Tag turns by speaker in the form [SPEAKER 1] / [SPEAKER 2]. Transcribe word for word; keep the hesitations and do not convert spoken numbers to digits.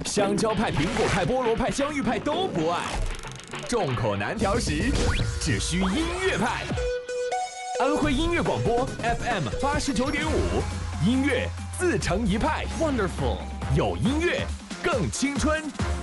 [SPEAKER 1] 香蕉派、苹果派、菠萝派、香芋派都不爱，众口难调时，只需音乐派。安徽音乐广播 F M 八十九点五，音乐自成一派 ，Wonderful， 有音乐更青春。